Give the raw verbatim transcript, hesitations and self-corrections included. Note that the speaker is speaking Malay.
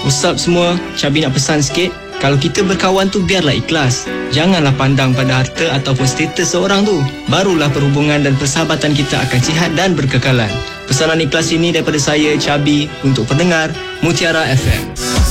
What's up semua, Cabi nak pesan sikit. Kalau kita berkawan tu biarlah ikhlas. Janganlah pandang pada harta ataupun status seorang tu. Barulah perhubungan dan persahabatan kita akan sihat dan berkekalan. Pesanan ikhlas ini daripada saya, Cabi, untuk pendengar Mutiara F M.